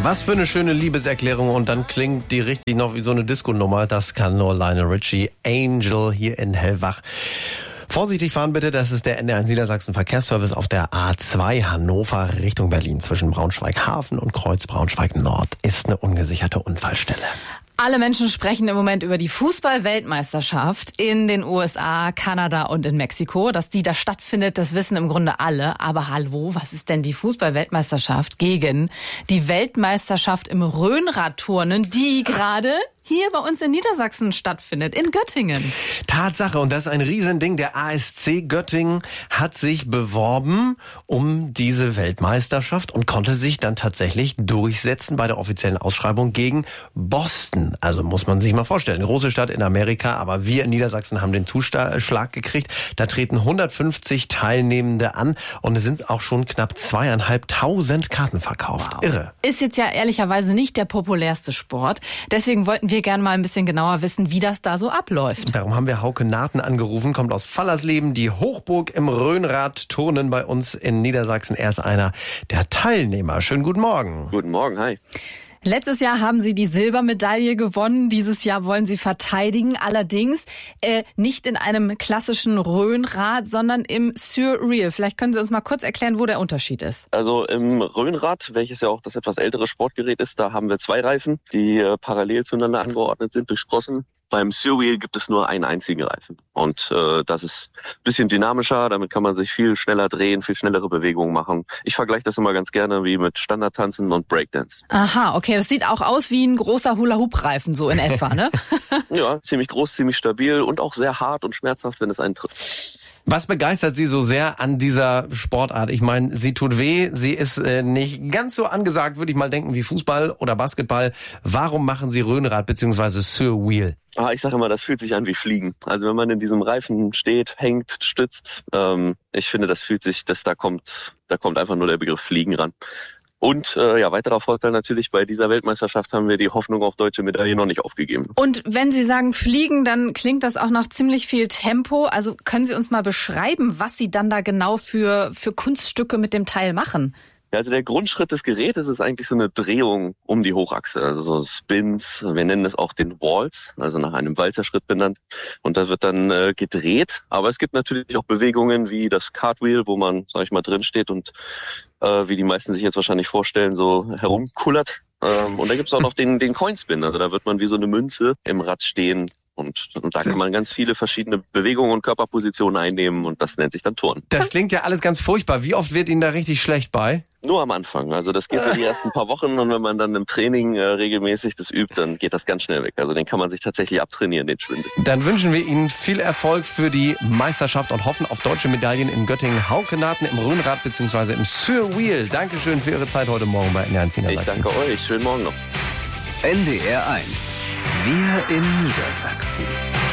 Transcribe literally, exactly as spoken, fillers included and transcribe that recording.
Was für eine schöne Liebeserklärung und dann klingt die richtig noch wie so eine Disco-Nummer. Das kann nur Lionel Richie. Angel hier in Hellwach. Vorsichtig fahren bitte, das ist der N D R eins Niedersachsen Verkehrsservice auf der A zwei Hannover Richtung Berlin. Zwischen Braunschweig-Hafen und Kreuz Braunschweig-Nord ist eine ungesicherte Unfallstelle. Alle Menschen sprechen im Moment über die Fußball-Weltmeisterschaft in den U S A, Kanada und in Mexiko. Dass die da stattfindet, das wissen im Grunde alle. Aber hallo, was ist denn die Fußball-Weltmeisterschaft gegen die Weltmeisterschaft im Rhönradturnen, die gerade hier bei uns in Niedersachsen stattfindet, in Göttingen? Tatsache, und das ist ein Riesending. Der A S C Göttingen hat sich beworben um diese Weltmeisterschaft und konnte sich dann tatsächlich durchsetzen bei der offiziellen Ausschreibung gegen Boston. Also muss man sich mal vorstellen, eine große Stadt in Amerika, aber wir in Niedersachsen haben den Zuschlag gekriegt. Da treten hundertfünfzig Teilnehmende an und es sind auch schon knapp zweieinhalbtausend Karten verkauft. Wow. Irre. Ist jetzt ja ehrlicherweise nicht der populärste Sport. Deswegen wollten wir gerne mal ein bisschen genauer wissen, wie das da so abläuft. Darum haben wir Hauke Narten angerufen, kommt aus Fallersleben, die Hochburg im Rhönradturnen bei uns in Niedersachsen. Er ist einer der Teilnehmer. Schönen guten Morgen. Guten Morgen, hi. Letztes Jahr haben Sie die Silbermedaille gewonnen. Dieses Jahr wollen Sie verteidigen. Allerdings äh, nicht in einem klassischen Rhönrad, sondern im Surreal. Vielleicht können Sie uns mal kurz erklären, wo der Unterschied ist. Also im Rhönrad, welches ja auch das etwas ältere Sportgerät ist, da haben wir zwei Reifen, die äh, parallel zueinander angeordnet sind durch Sprossen. Beim Surreal gibt es nur einen einzigen Reifen und äh, das ist ein bisschen dynamischer, damit kann man sich viel schneller drehen, viel schnellere Bewegungen machen. Ich vergleiche das immer ganz gerne wie mit Standardtanzen und Breakdance. Aha, okay, das sieht auch aus wie ein großer Hula-Hoop-Reifen, so in etwa, ne? Ja, ziemlich groß, ziemlich stabil und auch sehr hart und schmerzhaft, wenn es einen trifft. Was begeistert Sie so sehr an dieser Sportart? Ich meine, sie tut weh, sie ist äh, nicht ganz so angesagt, würde ich mal denken, wie Fußball oder Basketball. Warum machen Sie Rhönrad bzw. Surreal? Ah, ich sage immer, das fühlt sich an wie Fliegen. Also wenn man in diesem Reifen steht, hängt, stützt, ähm, ich finde, das fühlt sich, das da kommt, da kommt einfach nur der Begriff Fliegen ran. Und äh, ja, weiterer Vorteil natürlich, bei dieser Weltmeisterschaft haben wir die Hoffnung auf deutsche Medaille noch nicht aufgegeben. Und wenn Sie sagen Fliegen, dann klingt das auch nach ziemlich viel Tempo. Also können Sie uns mal beschreiben, was Sie dann da genau für, für Kunststücke mit dem Teil machen? Ja, also der Grundschritt des Gerätes ist eigentlich so eine Drehung um die Hochachse, also so Spins. Wir nennen es auch den Waltz, also nach einem Walzerschritt benannt. Und da wird dann äh, gedreht. Aber es gibt natürlich auch Bewegungen wie das Cartwheel, wo man, sag ich mal, drin steht und äh, wie die meisten sich jetzt wahrscheinlich vorstellen, so herumkullert. Ähm, und da gibt's auch noch den, den Coinspin, also da wird man wie so eine Münze im Rad stehen. Und, und da kann man ganz viele verschiedene Bewegungen und Körperpositionen einnehmen und das nennt sich dann Turnen. Das klingt ja alles ganz furchtbar. Wie oft wird Ihnen da richtig schlecht bei? Nur am Anfang. Also das geht so die ersten paar Wochen und wenn man dann im Training äh, regelmäßig das übt, dann geht das ganz schnell weg. Also den kann man sich tatsächlich abtrainieren, den Schwindel. Dann wünschen wir Ihnen viel Erfolg für die Meisterschaft und hoffen auf deutsche Medaillen in Göttingen. Hauke Narten im Rhönrad bzw. im Surreal. Dankeschön für Ihre Zeit heute Morgen bei N D R eins Niedersachsen. Ich danke euch. Schönen Morgen noch. N D R eins. Wir in Niedersachsen.